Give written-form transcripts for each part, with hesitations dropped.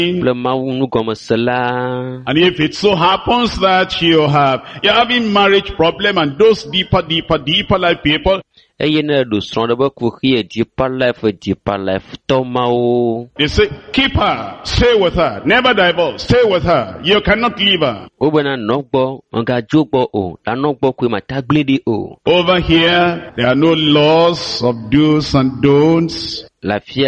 And if it so happens that you're having marriage problem and those deeper life people, they say, keep her, stay with her, never divorce, stay with her, you cannot leave her. Over here, there are no laws of do's and don'ts. Here,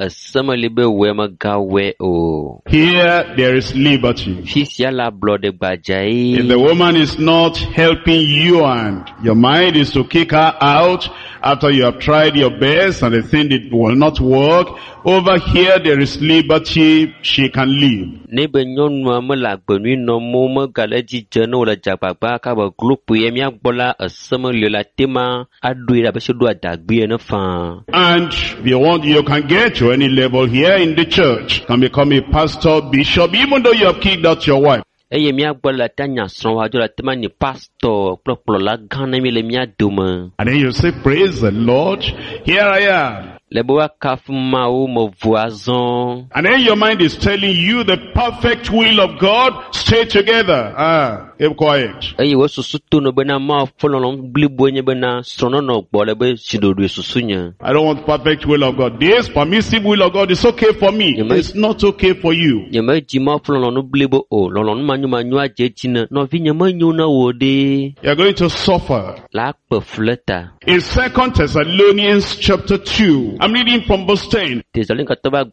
there is liberty. If the woman is not helping you and your mind is to kick her out after you have tried your best and the thing it will not work, over here there is liberty, she can leave. And you can get to any level here in the church, can become a pastor, bishop, even though you have kicked out your wife. And then you say, praise the Lord, here I am. And then your mind is telling you the perfect will of God, stay together. Keep quiet. I don't want perfect will of God. This permissive will of God is okay for me. It's not okay for you. You are going to suffer. In 2 Thessalonians chapter 2, I'm reading from verse 10. And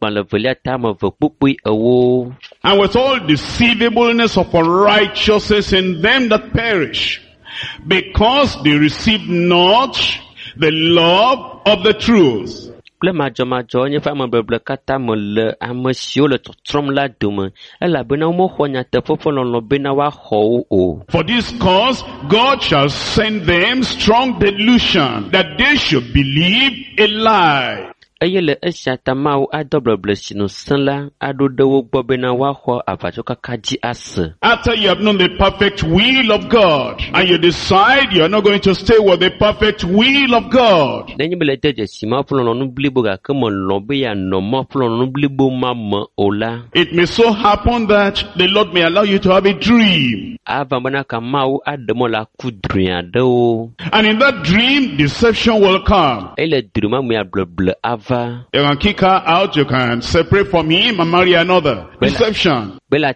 with all deceivableness of unrighteousness in them that perish, because they receive not the love of the truth. For this cause, God shall send them strong delusion, that they should believe a lie. After you have known the perfect will of God, and you decide you are not going to stay with the perfect will of God, it may so happen that the Lord may allow you to have a dream. And in that dream, deception will come. You can kick her out, you can separate from him and marry another. Deception. Or it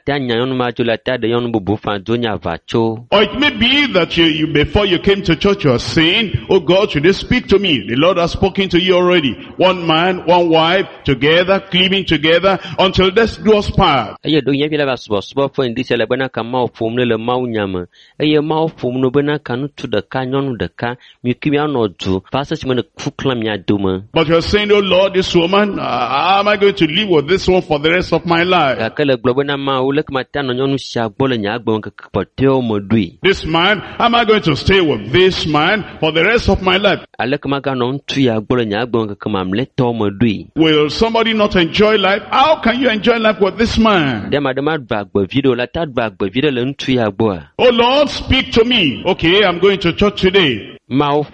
may be that you before you came to church you are saying, oh God, should they speak to me? The Lord has spoken to you already. One man, one wife, together, cleaving together, until death do us part. But you are saying, oh Lord, this woman, how am I going to live with this one for the rest of my life? This man, how am I going to stay with this man for the rest of my life? Will somebody not enjoy life? How can you enjoy life with this man? Oh Lord, speak to me. Okay, I'm going to church today. Lord,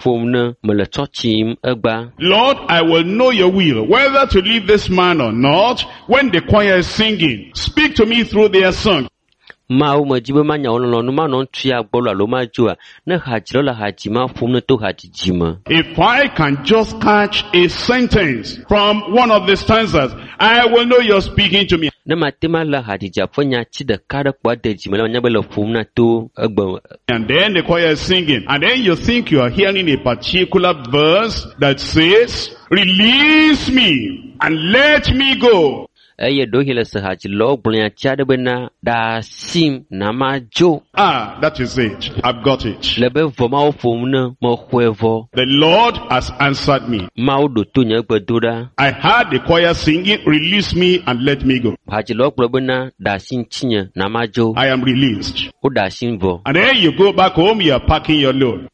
I will know your will, whether to leave this man or not. When the choir is singing, speak to me through their song. If I can just catch a sentence from one of the stanzas, I will know you're speaking to me. And then the choir is singing, and then you think you are hearing a particular verse that says, release me and let me go. That is it. I've got it. The Lord has answered me. I heard the choir singing, release me and let me go. I am released. And then you go back home, you are packing your load.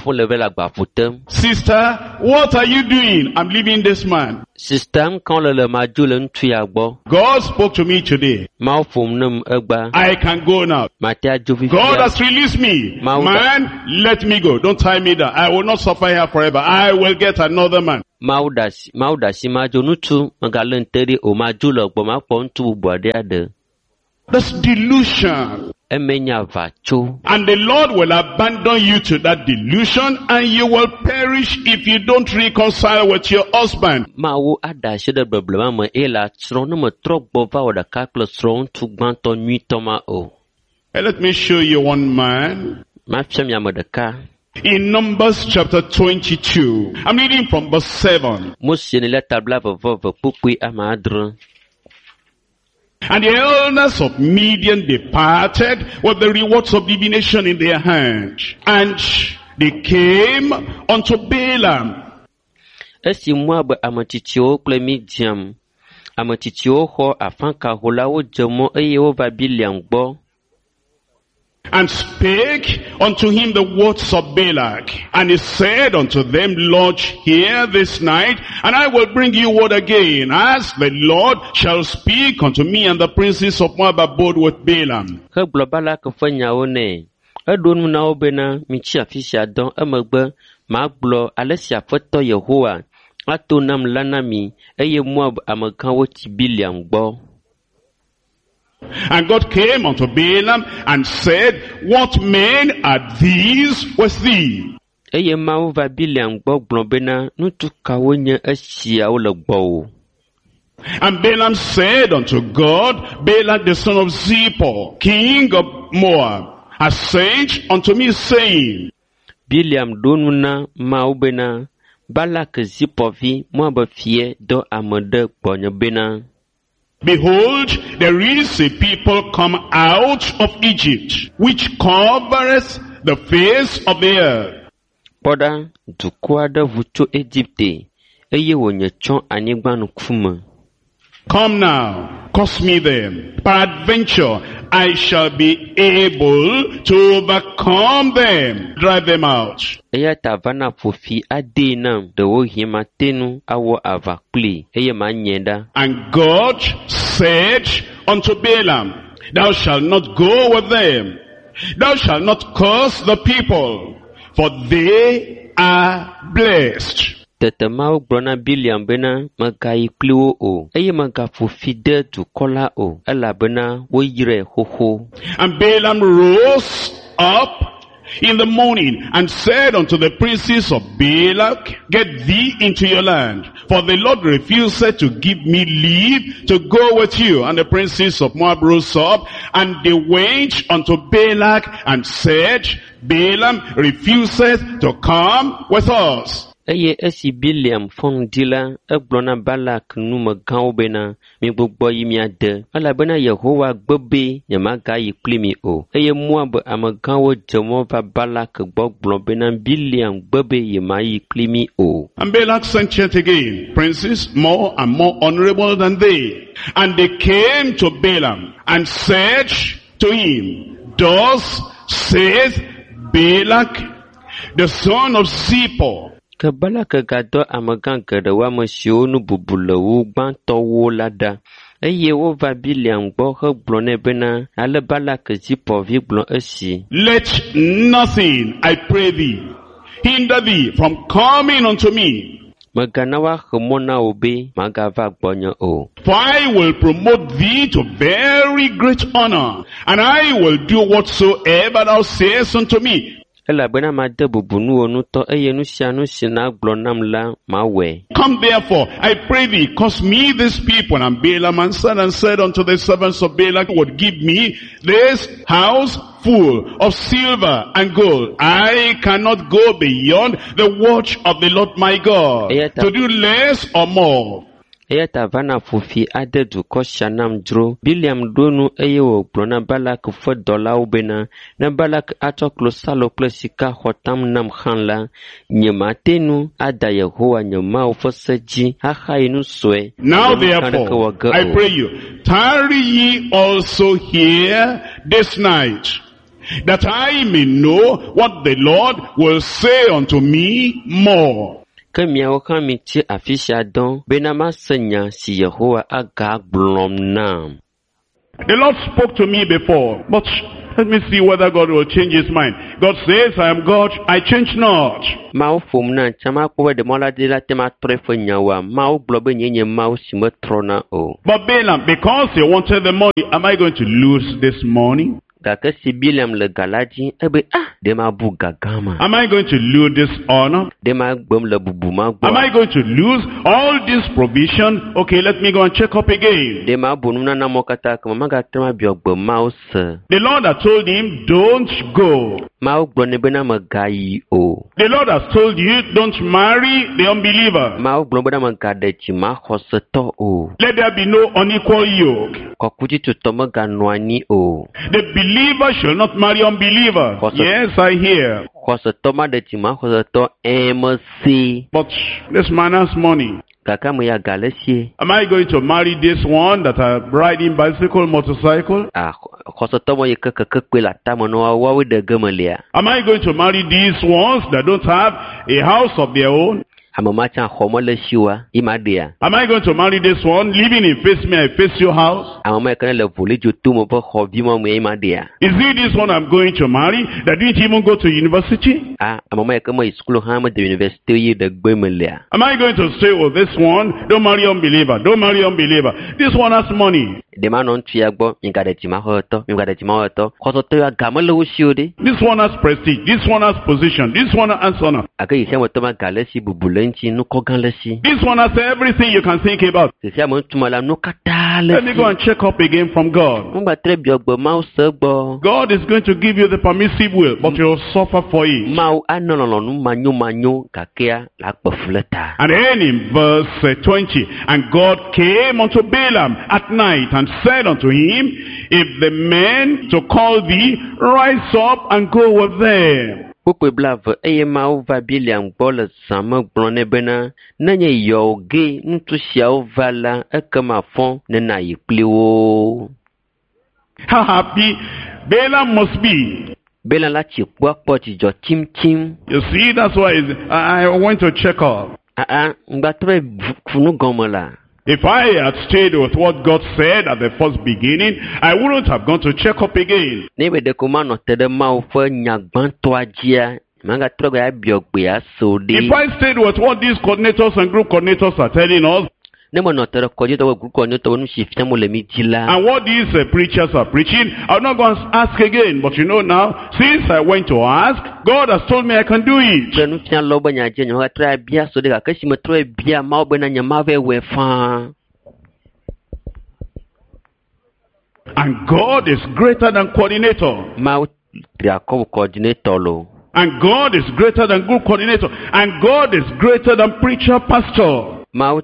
Sister, what are you doing? I'm leaving this man. God spoke to me today. I can go now. God has released me. Man, let me go. Don't tie me down. I will not suffer here forever. I will get another man. That's delusion. And the Lord will abandon you to that delusion, and you will perish if you don't reconcile with your husband. And let me show you one man. In Numbers chapter 22, I'm reading from verse 7. And the elders of Midian departed with the rewards of divination in their hand. And they came unto Balaam. And spake unto him the words of Balak. And he said unto them, Lodge here this night, and I will bring you word again, as the Lord shall speak unto me. And the princes of Moab abode with Balaam. And God came unto Balaam and said, What men are these with thee? And Balaam said unto God, Balak the son of Zippor, king of Moab, has sent unto me, saying, Behold, there is a people come out of Egypt, which covereth the face of the earth. Come now, cause me them. Peradventure, I shall be able to overcome them, drive them out. And God said unto Balaam, Thou shalt not go with them. Thou shalt not curse the people, for they are blessed. And Balaam rose up in the morning and said unto the princes of Balak, Get thee into your land, for the Lord refused to give me leave to go with you. And the princes of Moab rose up, and they went unto Balak and said, Balaam refuseth to come with us. And Balak sent yet again princes more and more honorable than they. And they came to Balaam and said to him, Thus saith Balak the son of Zippor, and Balak let nothing, I pray thee, hinder thee from coming unto me. For I will promote thee to very great honor, and I will do whatsoever thou sayest unto me. Come therefore, I pray thee, cause me this people. And Balaam answered and said unto the servants of Balak, would give me this house full of silver and gold. I cannot go beyond the watch of the Lord my God, to do less or more. Balak Now therefore, I pray you, tarry ye also here this night, that I may know what the Lord will say unto me more. The Lord spoke to me before, but Let me see whether God will change his mind. God says, I am God, I change not. But Balaam, because he wanted the money, am I going to lose this money? Am I going to lose this honor? Am I going to lose all this provision? Okay, let me go and check up again. The Lord has told him, don't go. The Lord has told you, don't marry the unbeliever. Let there be no unequal yoke. The believer shall not marry unbeliever. Yes, I hear. But this man has money. Am I going to marry this one that are riding bicycle, motorcycle? Am I going to marry these ones that don't have a house of their own? Am I going to marry this one living in face me, I face your house? Is it this one I'm going to marry that didn't even go to university? Am I going to say, oh, this one, don't marry unbeliever, don't marry unbeliever. This one has money. This one has prestige, this one has position, this one has honor. This one has everything you can think about. Let me go and check up again from God. God is going to give you the permissive will, but you'll suffer for it. And then in verse 20, and God came unto Balaam at night and said unto him, if the men to call thee, rise up and go with them. How happy Balaam must be. You see, that's why I went to check up. If I had stayed with what God said at the first beginning, I wouldn't have gone to check up again. If I stayed with what these coordinators and group coordinators are telling us, and what these preachers are preaching, I'm not going to ask again. But you know now, since I went to ask, God has told me I can do it. And God is greater than coordinator. And God is greater than group coordinator. And God is greater than preacher, pastor. Do you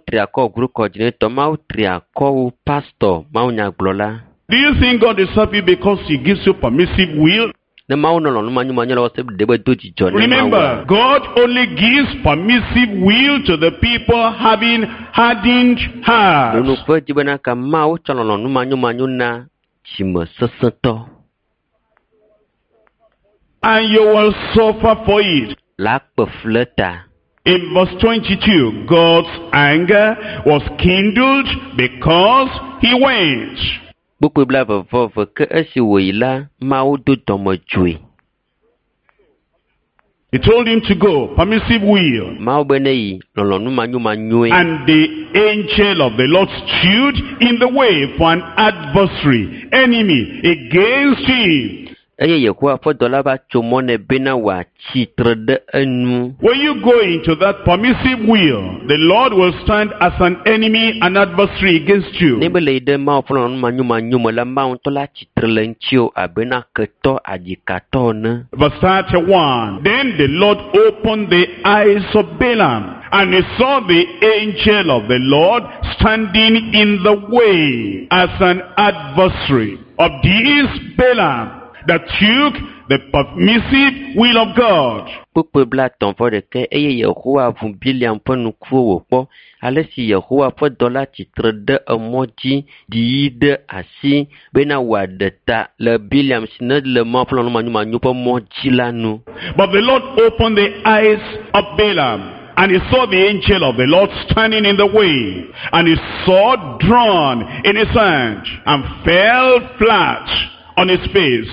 think God is happy because he gives you permissive will? Remember, God only gives permissive will to the people having hardened hearts. And you will suffer for it. In verse 22, God's anger was kindled because he went. He told him to go, permissive will. And the angel of the Lord stood in the way for an adversary, enemy against him. When you go into that permissive will, the Lord will stand as an enemy, an adversary against you. Verse 31, then the Lord opened the eyes of Balaam, and he saw the angel of the Lord standing in the way as an adversary of this Balaam that took the permissive will of God. But the Lord opened the eyes of Balaam, and he saw the angel of the Lord standing in the way, and his sword drawn in his hand, and fell flat on his face.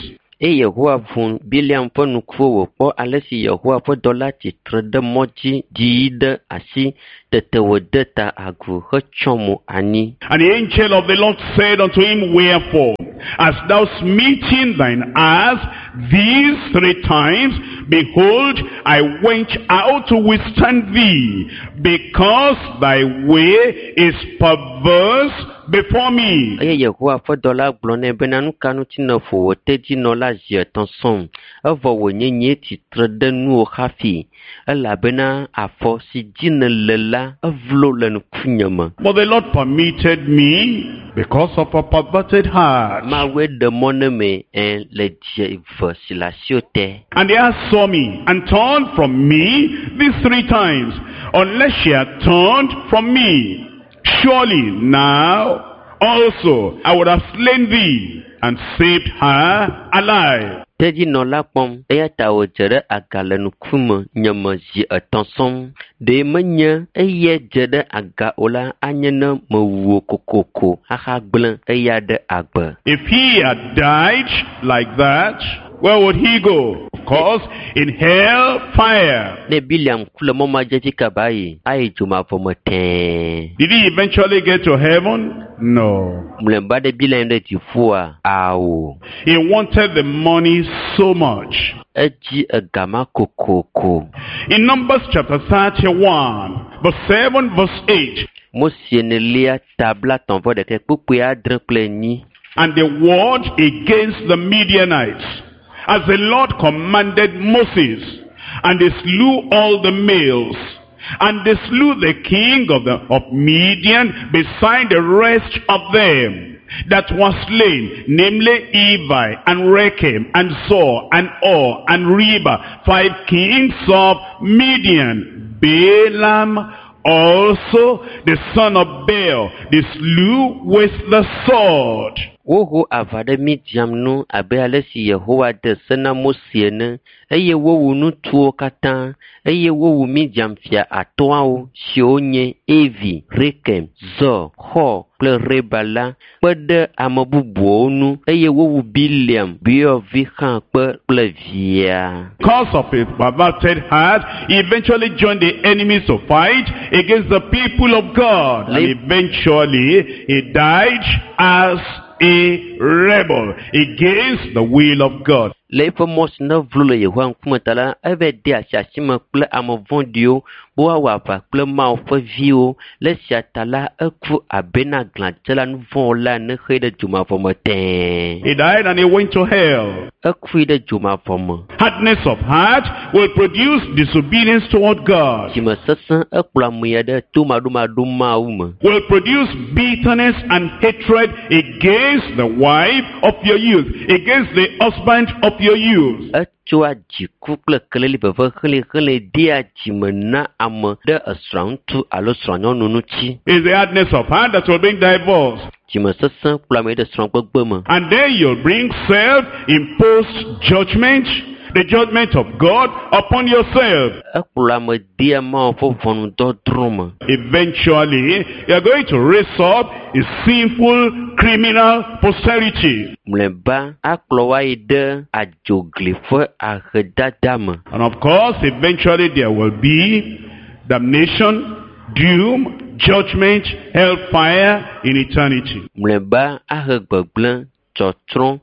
Yehowa vun Biliam ƒe nukuwo wòkpɔ ale si Yehowa ƒe dɔla tsitre ɖe mɔ dzi dzi ɖe asi tete wòde ta agu hetsɔ mo anyi. And the angel of the Lord said unto him, Wherefore, hast thou smitten thine ass these 3 times? Behold, I went out to withstand thee, because thy way is perverse before me. Eye Yehowa ƒe dɔla gblɔ nɛ bena nu ka ŋuti nèƒo wò tedzi nɔ la zi 3 sɔm, evɔ wònye nye tsitre ɖe nuwo hafi, elabena afɔ si dzi nèle la evlo le ŋkunye me. But the Lord permitted me because of a perverted heart. Mawe ɖe mɔ ne me le dze ve si le asiwo te. And the ass saw me and turned from me these 3 times, unless she had turned from me. Surely now also I would have slain thee and saved her alive. Tedzi nɔ la kpɔm, eya ta wòdze ɖe aga le ŋkume nye me zi 3 sɔm. Ɖe menye eye dze ɖe aga o la anye ne mewuo kokoko haha gblẽ eya ɖe agbe. If he had died like that, where would he go? Of course, in hell fire. Ne Biliam ku le mɔ ma dzi kaba yi, ayi dzomavɔ me tɛɛ. Did he eventually get to heaven? No. Mlɛba ɖe Biliam ɖe dziƒoa? Awo. He wanted the money so much. Edzi egama kokoko. In Numbers chapter 31, verse 7, verse 8. Mosie ne lia tabla tɔnvɔ ɖeke kpukpui adre kple 8. And they warred against the Midianites, as the Lord commanded Moses, and they slew all the males, and they slew the king of Midian beside the rest of them that was slain, namely Evi, and Rechem, and Zor, and Or, and Reba, 5 kings of Midian. Balaam also, the son of Beor, they slew with the sword. Woho ava ɖe Midian nu abe ale si Yehowa de se na Mose ne, eye wowu nutuwo katã, eye wowu Midian fia 5 siwo nye Evi, Rekem, Zor, Hor kple Reba la kpe ɖe ame bubuwo nu, eye wowu Biliam, Beorvi hã kple via. Because of his perverted heart, he eventually joined the enemies to fight against the people of God, and eventually he died as a rebel against the will of God. Le eƒe mɔ si ne vlo le Yehowa ŋkume ta la, eve de asiasi me kple ame vɔ̃ɖiwo be woawɔ aʋa kple Mawu ƒe viwo. Le esia ta la, eku abe na glãdzela nu vɔ̃ la ne xe ɖe dzomavɔ me tɛɛ. He died and he went to hell. Ekui ɖe dzomavɔ me. Hardness of heart will produce disobedience toward God. Dzime sesẽ ekplɔ amea ɖe tomaɖomaɖo Mawu me. Will produce bitterness and hatred against the wife of your youth, against the husband of your youth. Etsoa dziku kple keleli veve hele dea dzime na ame ɖe esrɔ̃ ŋutsu alo srɔ̃nyɔnu ŋuti. It's the hardness of heart that will bring divorce. Dzime sesẽ kplɔ ame ɖe srɔ̃gbegbe me. And then you'll bring self-imposed judgment, the judgment of God upon yourself. Ekplɔ ame dea Mawu ƒe ʋɔnudɔdrɔ̃ me. Eventually, you are going to raise up a sinful criminal posterity. Mlɛba akplɔ wa yi ɖe adzogli ƒe ahedada me. And of course, eventually there will be damnation, doom, judgment, hellfire in eternity. Mlɛba ahe gbegblẽ, tsɔtsrɔ̃,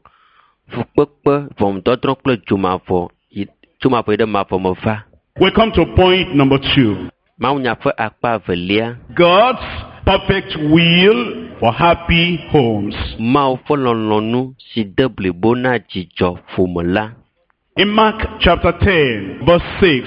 fukpekpe, ʋɔnudɔdrɔ̃ kple dzomavɔ yi ɖe mavɔ me va. We come to point number 2. Mawunya ƒe akpa evelia. God's perfect will for happy homes. Mawu ƒe lɔlɔ̃nu si de blibo na dzidzɔ ƒome la. In Mark chapter 10, verse 6,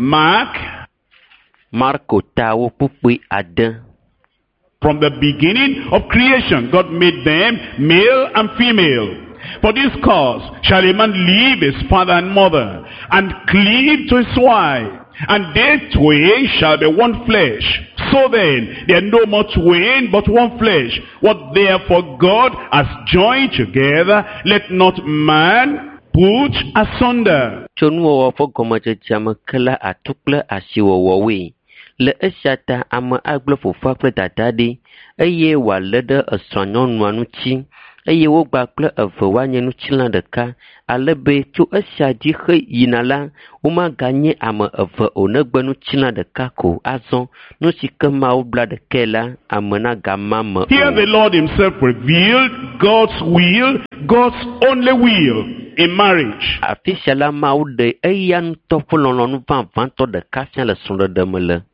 Marko tawo kpukpui 6. From the beginning of creation, God made them male and female. For this cause shall a man leave his father and mother, and cleave to his wife, and they twain shall be one flesh. So then, they are no more twain, but one flesh. What therefore God has joined together, let not man put asunder. Chonuwɔwɔ ƒe gɔmedzedzea me ke la atu kple asiwɔwɔwoe. Le esia ta ame agblẽ fofoa kple dada ɖi, eye wòalé ɖe esrɔ̃nyɔnua ŋuti, eye wo gba kple eve woanye nutsila ɖeka, ale be tso esia dzi xe yina la, womaganye ame eve o negbe nutsila ɖeka ko azɔ, nu si ke Mawu bla ɖeke la, ame nagama me o. Here the Lord himself revealed God's will, God's only will in marriage. Afi sia la Mawu ɖe eya ŋutɔ ƒe lɔlɔ̃nu vavãtɔ ɖeka fia le srɔ̃ɖeɖe me le.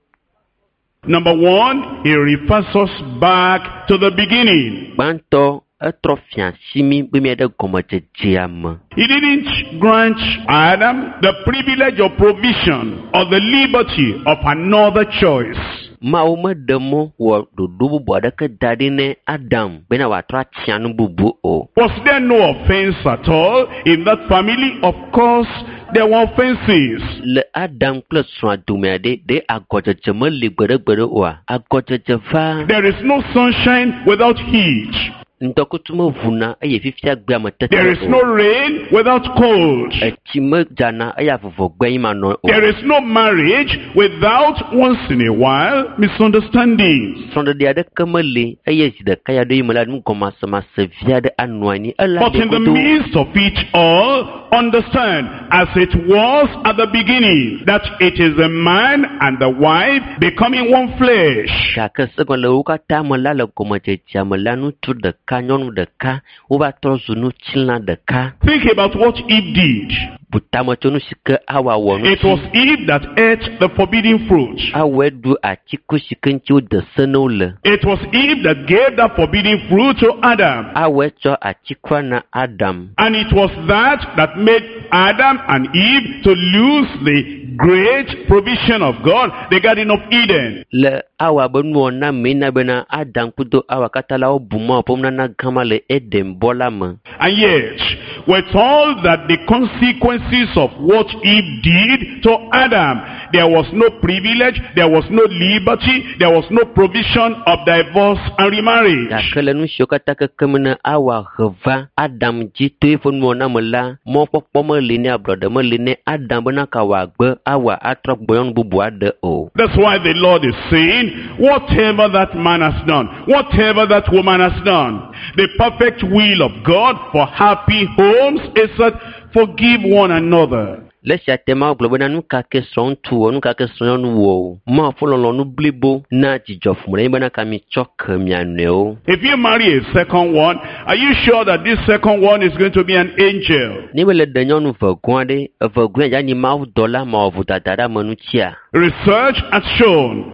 Number one, he refers us back to the beginning. Gbãtɔ etrɔ fia si mi be mi ɖe gɔmedzedzea me. He didn't grant Adam the privilege of provision or the liberty of another choice. Mawu meɖe mɔ wɔ ɖoɖo bubu aɖeke da ɖi ne Adam bena wòatrɔ atia nu bubu o. Was there no offense at all in that family? Of course, there were offenses. Le Adam kple srɔ̃a dome ɖe agɔdzedze meli gbeɖegbeɖe oa, agɔdzedze va. There is no sunshine without heat. Ŋdɔkutsu mevuna eye fifia gbea me tete o. There is no rain without cold. Etsi medzana eye avuvɔgbe yi manɔ o. There is no marriage without once in a while misunderstanding. Srɔ̃ɖeɖi aɖeke meli eye zi ɖeka ya ɖo yi me la nugɔmasemase vi aɖe anɔ anyi. But in the midst of it all, understand, as it was at the beginning, that it is the man and the wife becoming one flesh. Gake segɔ̃ le wo katã me la le gɔmedzedzea me la, ŋutsu ɖeka nyɔnu ɖeka wova trɔ zu nutsila ɖeka. Think about what Eve did. Butame tso nu si ke Awa wɔ nu. It was Eve that ate the forbidden fruit. Awa ɖu atiku si ke ŋuti wode se ne wo le. It was Eve that gave that forbidden fruit to Adam. Awa tsɔ atikua na Adam. And it was that made Adam and Eve to lose the great provision of God, the Garden of Eden. Le Awa be nuwɔna me na bena Adam kudo Awa katã la wo bu mɔ ƒom nana gama le Eden bɔ la me. And yet, with all that the consequences of what Eve did to Adam, there was no privilege, there was no liberty, there was no provision of divorce and remarriage. Gake le nu siwo katã keke me ne Awa he va Adam dzi to eƒe nuwɔna me la, mɔkpɔkpɔ meli ne ablɔɖe meli ne Adam bena ka wòagbe Awa atrɔ gbɔnyɔnu bubu aɖe o. That's why the Lord is saying, whatever that man has done, whatever that woman has done, the perfect will of God for happy homes is that forgive one another. Lesia tema gblɔ bena nu ka ke srɔ̃ ŋutsu wɔ, nu ka ke srɔ̃nyɔnu wɔ o. Ma fo lɔlɔ̃nu blibo na dzidzɔ ƒo ɖe bena ka mi tsɔ ke mia nɔewo. If you marry a second one, are you sure that this second one is going to be an angel? Ni be le de nyɔnu vegɔa ɖe, evegɔa ya ni Mawu dɔla ma wɔ vo dada ɖe ame nutsia. Research has shown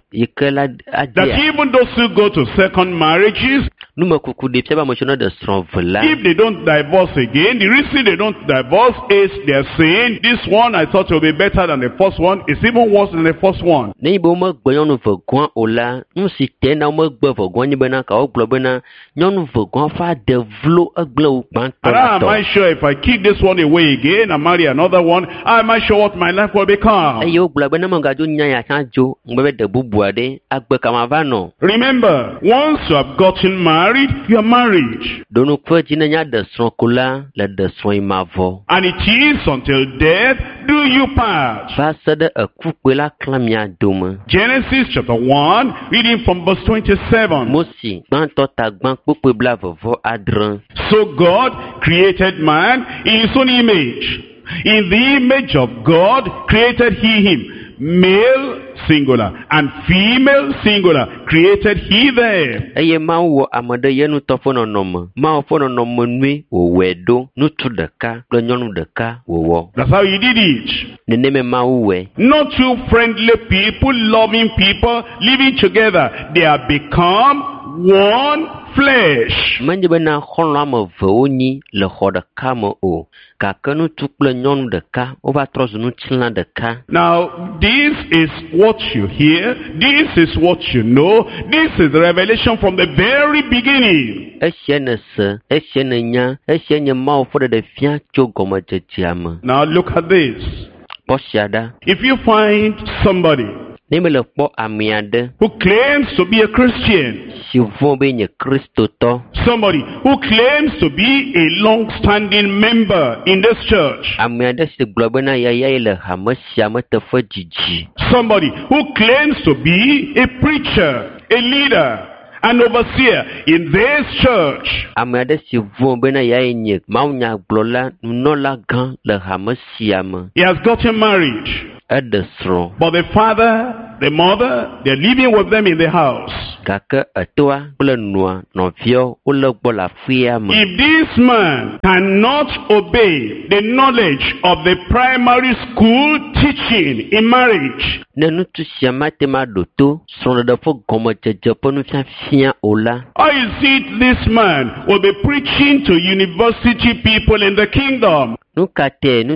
that even those who go to second marriages, if they don't divorce again, the reason they don't divorce is they're saying, this one I thought will be better than the first one, it's even worse than the first one. And am I sure if I kick this one away again and marry another one, am I sure what my life will become? Remember, once you have gotten married, you are married. And it is until death do you part. Genesis chapter 1, reading from verse 27. So God created man in his own image. In the image of God created he him. Male singular and female singular created he them. That's how he did it. Not two friendly people, loving people, living together. They have become one flesh. Now, this is what you hear. This is what you know. This is the revelation from the very beginning. Now look at this. If you find somebody who claims to be a Christian, somebody who claims to be a long-standing member in this church, somebody who claims to be a preacher, a leader, an overseer in this church. He has gotten married. But the father, the mother, they're living with them in the house. If this man cannot obey the knowledge of the primary school teaching in marriage, how is it this man will be preaching to university people in the kingdom? What I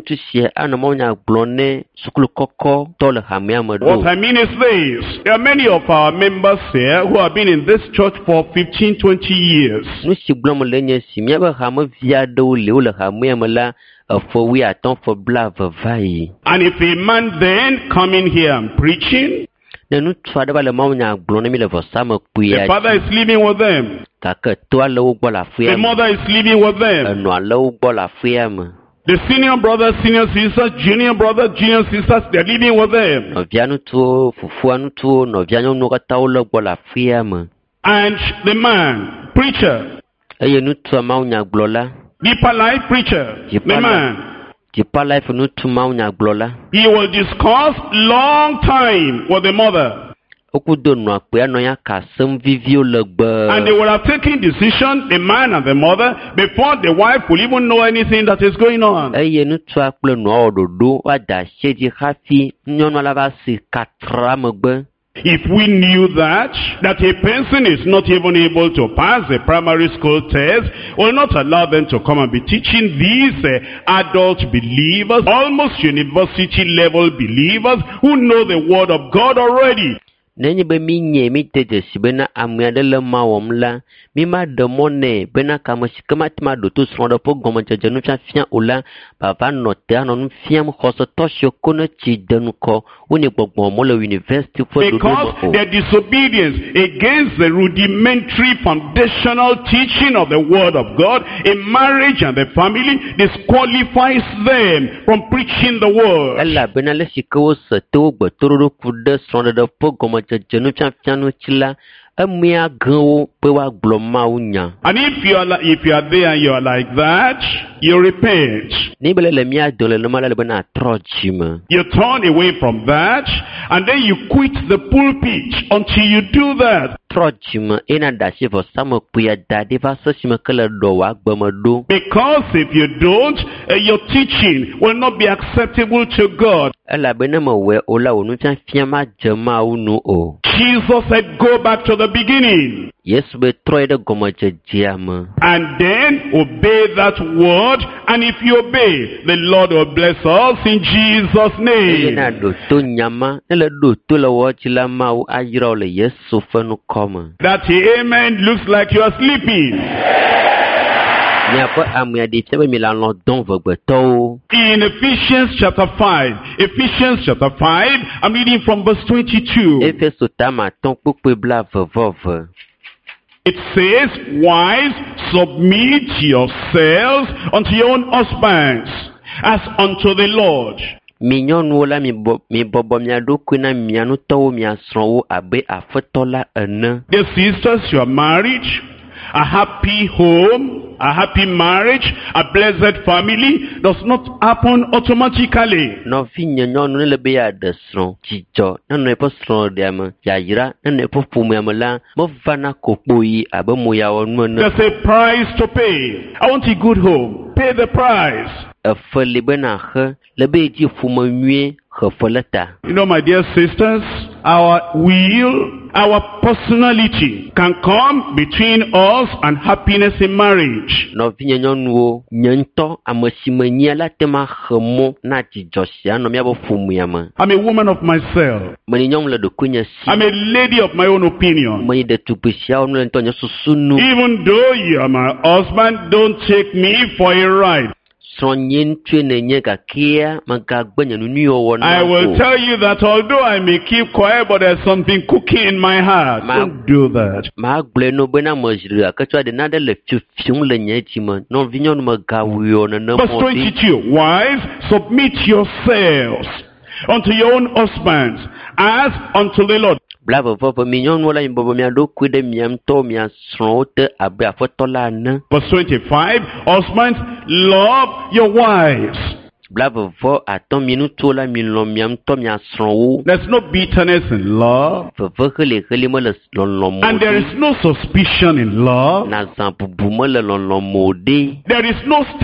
mean is this: there are many of our members here who have been in this church for 15, 20 years. And if a man then coming here and preaching, the father is living with them, the mother is living with them, the senior brothers, senior sisters, junior brothers, junior sisters, they're living with them. And the man, preacher, deeper life preacher, the man, he will discuss long time with the mother. And they will have taken decision, the man and the mother, before the wife will even know anything that is going on. If we knew that a person is not even able to pass the primary school test, we'll not allow them to come and be teaching these adult believers, almost university level believers, who know the word of God already. Nenye be mi nye mi teje si bena amuyade le ma wom la mi ma demone bena kama tima do to sronda po gomo jeje nu fian ola papa no te anu fiam khoso tosho kono chi denu ko woni gbogbo mo le university for do because their disobedience against the rudimentary foundational teaching of the word of God in marriage and the family disqualifies them from preaching the word. Ella bena le sikawo se to gbo toro kude sronda po gomo and if you are there and you are like that, you repent. You turn away from that, and then you quit the pulpit until you do that. Because if you don't, your teaching will not be acceptable to God. Jesus said, go back to the beginning. And then obey that word, and if you obey, the Lord will bless us in Jesus' name. That amen looks like you are sleeping. In Ephesians chapter 5, I'm reading from verse 22. It says, wives, submit yourselves unto your own husbands, as unto the Lord. The sisters, you are married, a happy home, a happy marriage, a blessed family does not happen automatically. There's a price to pay. I want a good home. Pay the price. You know, my dear sisters, our will, our personality can come between us and happiness in marriage. I'm a woman of myself. I'm a lady of my own opinion. Even though you are my husband, don't take me for a ride. I will tell you that although I may keep quiet, but there's something cooking in my heart. Don't do that. Verse 22. Wives, submit yourselves unto your own husbands, as unto the Lord. Verse 25, husbands, love your wives. There's no bitterness in love, and there is no suspicion in love. There is no